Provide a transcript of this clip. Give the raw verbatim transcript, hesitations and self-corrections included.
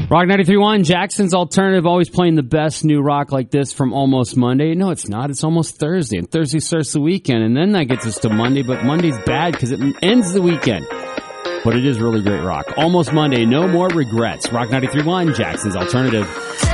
Rock ninety-three point one, Jackson's Alternative, always playing the best new rock like this from Almost Monday. No, it's not. It's Almost Thursday, and Thursday starts the weekend, and then that gets us to Monday, but Monday's bad because it ends the weekend. But it is really great rock. Almost Monday, no more regrets. Rock ninety-three point one, Jackson's Alternative.